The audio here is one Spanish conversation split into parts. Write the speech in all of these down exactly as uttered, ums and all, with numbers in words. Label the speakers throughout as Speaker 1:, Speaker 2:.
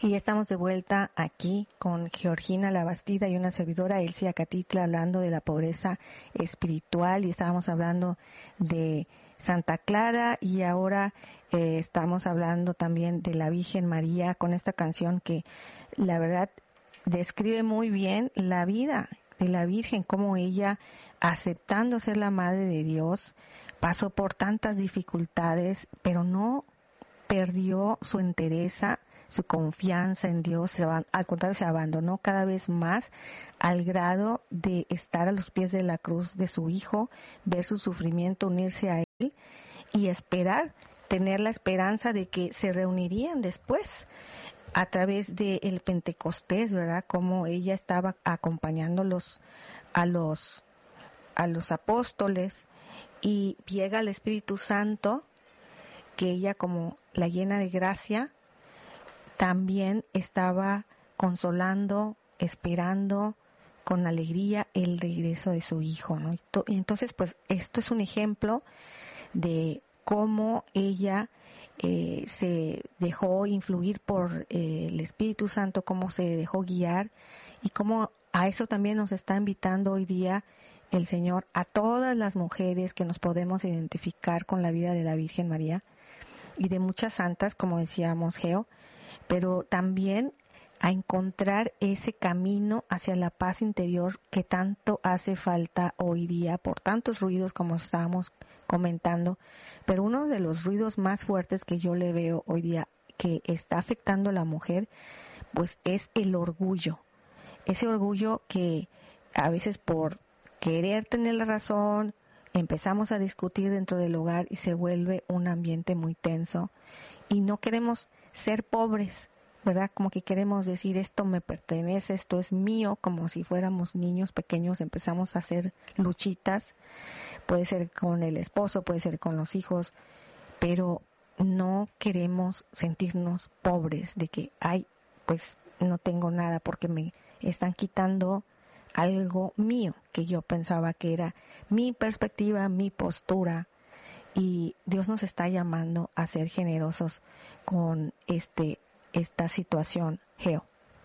Speaker 1: Y estamos de vuelta aquí con Georgina Labastida y una servidora, Elsie Acatitla, hablando de la pobreza espiritual, y estábamos hablando de Santa Clara, y ahora eh, estamos hablando también de la Virgen María con esta canción que la verdad describe muy bien la vida de la Virgen, cómo ella, aceptando ser la Madre de Dios, pasó por tantas dificultades, pero no perdió su entereza, su confianza en Dios, se, al contrario se abandonó cada vez más al grado de estar a los pies de la cruz de su Hijo, ver su sufrimiento, unirse a Él y esperar, tener la esperanza de que se reunirían después a través del Pentecostés, ¿verdad? Como ella estaba acompañándolos a los, a los apóstoles, y llega el Espíritu Santo, que ella, como la llena de gracia, también estaba consolando, esperando con alegría el regreso de su Hijo, ¿no? Y entonces, pues, esto es un ejemplo de cómo ella eh, se dejó influir por eh, el Espíritu Santo, cómo se dejó guiar, y cómo a eso también nos está invitando hoy día el Señor, a todas las mujeres que nos podemos identificar con la vida de la Virgen María y de muchas santas, como decíamos, Geo, pero también a encontrar ese camino hacia la paz interior que tanto hace falta hoy día por tantos ruidos como estábamos comentando. Pero uno de los ruidos más fuertes que yo le veo hoy día que está afectando a la mujer, pues es el orgullo. Ese orgullo que a veces por querer tener la razón empezamos a discutir dentro del hogar y se vuelve un ambiente muy tenso, y no queremos ser pobres, ¿verdad? Como que queremos decir, esto me pertenece, esto es mío, como si fuéramos niños pequeños. Empezamos a hacer luchitas, puede ser con el esposo, puede ser con los hijos, pero no queremos sentirnos pobres, de que, ay, pues no tengo nada porque me están quitando algo mío, que yo pensaba que era mi perspectiva, mi postura. Y Dios nos está llamando a ser generosos con este esta situación, Geo.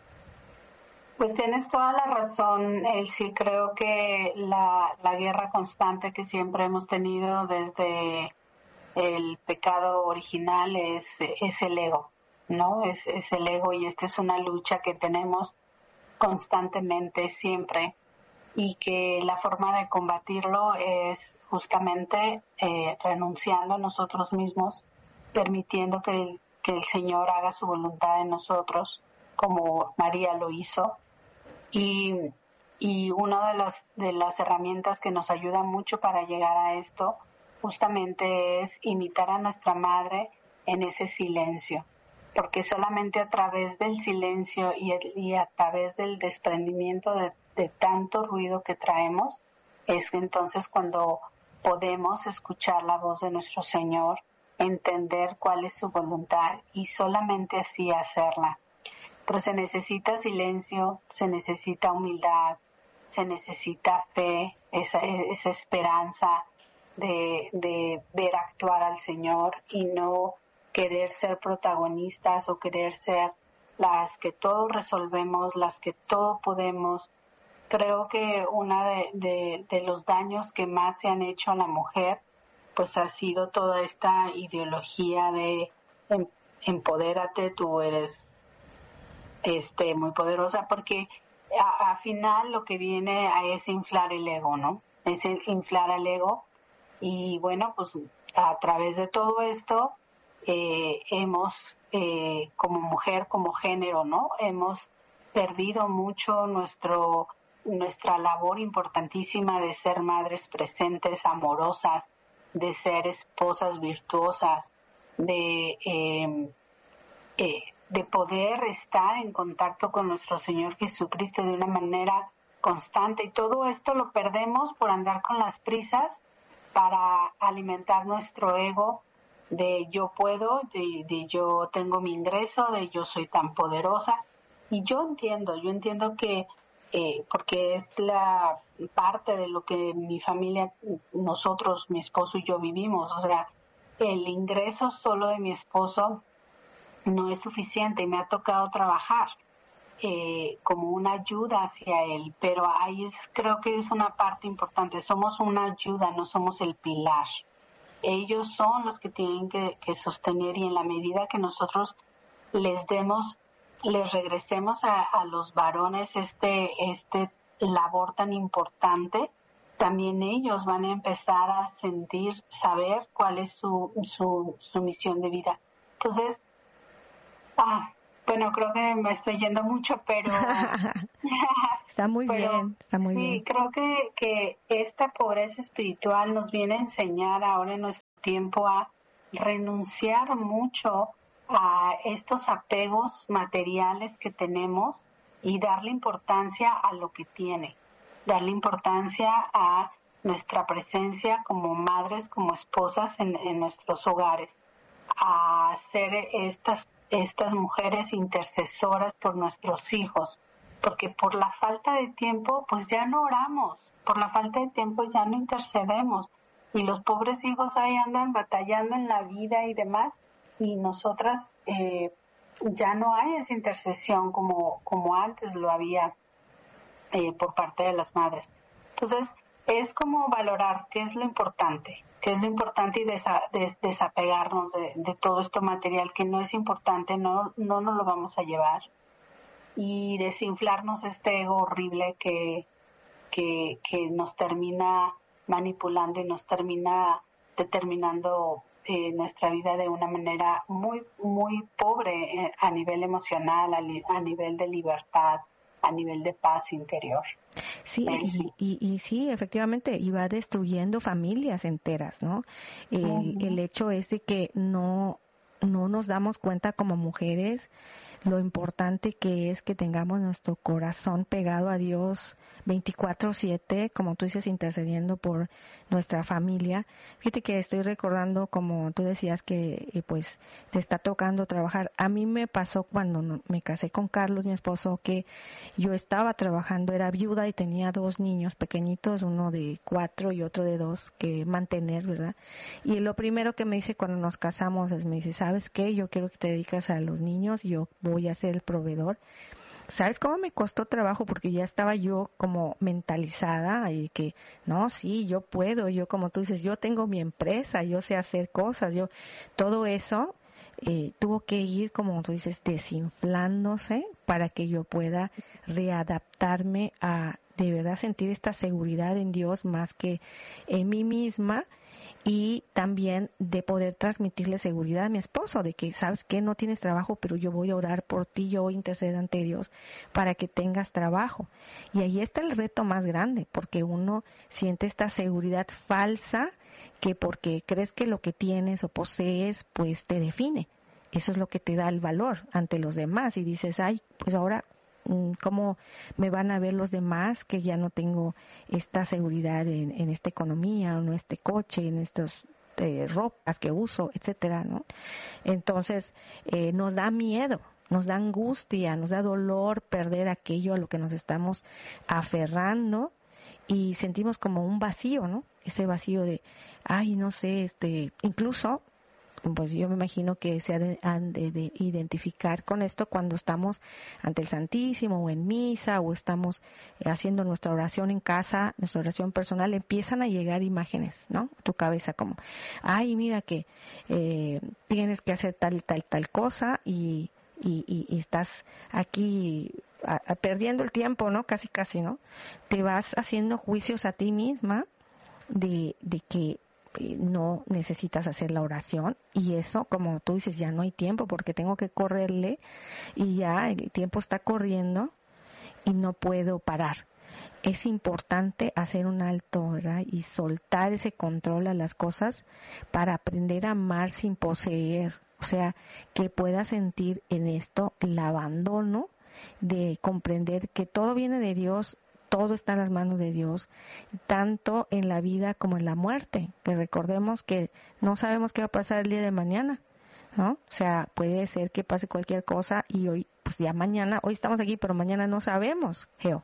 Speaker 2: Pues tienes toda la razón, Elsie. Creo que la, la guerra constante que siempre hemos tenido desde el pecado original es, es el ego, ¿no? Es, es el ego, y esta es una lucha que tenemos constantemente, siempre, y que la forma de combatirlo es justamente eh, renunciando a nosotros mismos, permitiendo que el, que el Señor haga su voluntad en nosotros, como María lo hizo. Y, y una de las, de las herramientas que nos ayuda mucho para llegar a esto justamente es imitar a nuestra Madre en ese silencio, porque solamente a través del silencio y, el, y a través del desprendimiento de, de tanto ruido que traemos es que entonces cuando podemos escuchar la voz de nuestro Señor, entender cuál es su voluntad y solamente así hacerla. Pero se necesita silencio, se necesita humildad, se necesita fe, esa, esa esperanza de, de ver actuar al Señor y no querer ser protagonistas o querer ser las que todo resolvemos, las que todo podemos. Creo que uno de, de, de los daños que más se han hecho a la mujer pues ha sido toda esta ideología de em, empodérate, tú eres este muy poderosa, porque a, a final lo que viene a es inflar el ego, ¿no? Es inflar el ego. Y bueno, pues a través de todo esto eh, hemos, eh, como mujer, como género, ¿no? Hemos perdido mucho nuestro nuestra labor importantísima de ser madres presentes, amorosas, de ser esposas virtuosas, de eh, eh, de poder estar en contacto con nuestro Señor Jesucristo de una manera constante. Y todo esto lo perdemos por andar con las prisas para alimentar nuestro ego de yo puedo, de, de yo tengo mi ingreso, de yo soy tan poderosa. Y yo entiendo, yo entiendo que eh, porque es la parte de lo que mi familia, nosotros, mi esposo y yo vivimos. O sea, el ingreso solo de mi esposo no es suficiente y me ha tocado trabajar eh, como una ayuda hacia él, pero ahí es, creo que es una parte importante, somos una ayuda, no somos el pilar. Ellos son los que tienen que, que sostener, y en la medida que nosotros les demos, les regresemos a, a los varones este, este labor tan importante, también ellos van a empezar a sentir, saber cuál es su, su, su misión de vida. Entonces, ah, bueno, creo que me estoy yendo mucho, pero...
Speaker 1: Está muy
Speaker 2: pero,
Speaker 1: bien, está muy
Speaker 2: sí,
Speaker 1: bien.
Speaker 2: Sí, creo que, que esta pobreza espiritual nos viene a enseñar ahora en nuestro tiempo a renunciar mucho a estos apegos materiales que tenemos y darle importancia a lo que tiene, darle importancia a nuestra presencia como madres, como esposas en, en nuestros hogares, a ser estas, estas mujeres intercesoras por nuestros hijos, porque por la falta de tiempo pues ya no oramos, por la falta de tiempo ya no intercedemos, y los pobres hijos ahí andan batallando en la vida y demás, y nosotras eh, ya no hay esa intercesión como, como antes lo había eh, por parte de las madres. Entonces es como valorar qué es lo importante, qué es lo importante y desa, des, desapegarnos de, de todo esto material que no es importante, no, no nos lo vamos a llevar, y desinflarnos este ego horrible que, que, que nos termina manipulando y nos termina determinando eh, nuestra vida de una manera muy, muy pobre eh, a nivel emocional, a, li, a nivel de libertad, a nivel de paz interior.
Speaker 1: Sí, y, y, y sí, efectivamente, y va destruyendo familias enteras, ¿no? El, uh-huh. el hecho es de que no, no nos damos cuenta como mujeres lo importante que es que tengamos nuestro corazón pegado a Dios veinticuatro siete, como tú dices, intercediendo por nuestra familia. Fíjate que estoy recordando, como tú decías, que eh, pues te está tocando trabajar. A mí me pasó cuando me casé con Carlos, mi esposo, que yo estaba trabajando, era viuda y tenía dos niños pequeñitos, uno de cuatro y otro de dos, que mantener, ¿verdad? Y lo primero que me dice cuando nos casamos es, me dice, ¿sabes qué? Yo quiero que te dediques a los niños, yo voy a ser el proveedor. ¿Sabes cómo me costó trabajo? Porque ya estaba yo como mentalizada y que, no, sí, yo puedo, yo como tú dices, yo tengo mi empresa, yo sé hacer cosas, yo, todo eso eh, tuvo que ir, como tú dices, desinflándose para que yo pueda readaptarme a de verdad sentir esta seguridad en Dios más que en mí misma, y también de poder transmitirle seguridad a mi esposo, de que sabes que no tienes trabajo, pero yo voy a orar por ti, yo voy a interceder ante Dios para que tengas trabajo. Y ahí está el reto más grande, porque uno siente esta seguridad falsa que porque crees que lo que tienes o posees pues te define. Eso es lo que te da el valor ante los demás, y dices, ay, pues ahora cómo me van a ver los demás que ya no tengo esta seguridad en, en esta economía, o en este coche, en estas eh, ropas que uso, etcétera, ¿no? Entonces eh, nos da miedo, nos da angustia, nos da dolor perder aquello a lo que nos estamos aferrando, y sentimos como un vacío, ¿no? Ese vacío de, ay, no sé, este, incluso pues yo me imagino que se han de, han de, de identificar con esto cuando estamos ante el Santísimo o en misa o estamos haciendo nuestra oración en casa, nuestra oración personal, empiezan a llegar imágenes, ¿no? A tu cabeza como, ay, mira que eh, tienes que hacer tal, tal, tal cosa y, y, y, y estás aquí a, a, perdiendo el tiempo, ¿no? Casi, casi, ¿no? Te vas haciendo juicios a ti misma de, de que no necesitas hacer la oración, y eso, como tú dices, ya no hay tiempo porque tengo que correrle y ya el tiempo está corriendo y no puedo parar. Es importante hacer un alto, ¿verdad? Y soltar ese control a las cosas para aprender a amar sin poseer, o sea, que pueda sentir en esto el abandono de comprender que todo viene de Dios, todo está en las manos de Dios, tanto en la vida como en la muerte, que recordemos que no sabemos qué va a pasar el día de mañana, ¿no? O sea, puede ser que pase cualquier cosa y hoy, pues ya mañana, hoy estamos aquí, pero mañana no sabemos, Geo.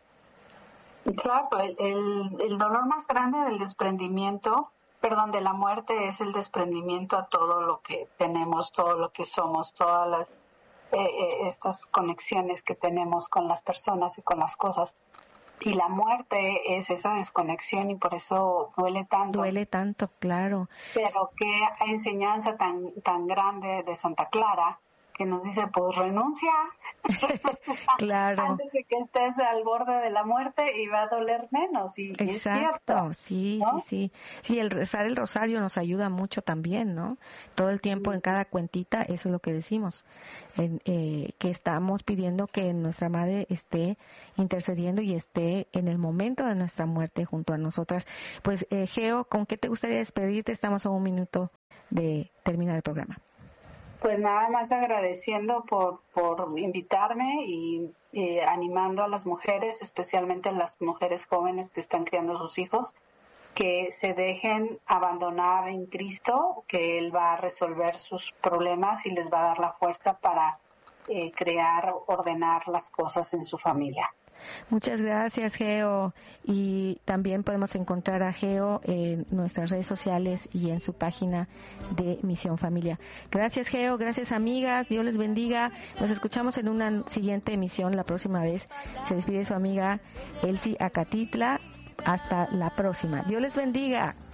Speaker 2: Claro, el, el, el dolor más grande del desprendimiento, perdón, de la muerte es el desprendimiento a todo lo que tenemos, todo lo que somos, todas las eh, estas conexiones que tenemos con las personas y con las cosas. Y la muerte es esa desconexión y por eso duele tanto.
Speaker 1: Duele tanto, claro.
Speaker 2: Pero qué enseñanza tan tan grande de Santa Clara, que nos dice, pues renuncia,
Speaker 1: claro.
Speaker 2: antes de que estés al borde de la muerte y va a doler menos. Y, y
Speaker 1: Exacto,
Speaker 2: es cierto,
Speaker 1: sí,
Speaker 2: ¿no?
Speaker 1: sí, sí. Sí, el rezar el rosario nos ayuda mucho también, ¿no? Todo el tiempo en cada cuentita, eso es lo que decimos, en, eh, que estamos pidiendo que nuestra Madre esté intercediendo y esté en el momento de nuestra muerte junto a nosotras. Pues, eh, Geo, ¿con qué te gustaría despedirte? Estamos a un minuto de terminar el programa.
Speaker 2: Pues nada más agradeciendo por, por invitarme y eh, animando a las mujeres, especialmente las mujeres jóvenes que están criando a sus hijos, que se dejen abandonar en Cristo, que Él va a resolver sus problemas y les va a dar la fuerza para eh, crear, ordenar las cosas en su familia.
Speaker 1: Muchas gracias, Geo. Y también podemos encontrar a Geo en nuestras redes sociales y en su página de Misión Familia. Gracias, Geo. Gracias, amigas. Dios les bendiga. Nos escuchamos en una siguiente emisión la próxima vez. Se despide su amiga Elsie Acatitla. Hasta la próxima. Dios les bendiga.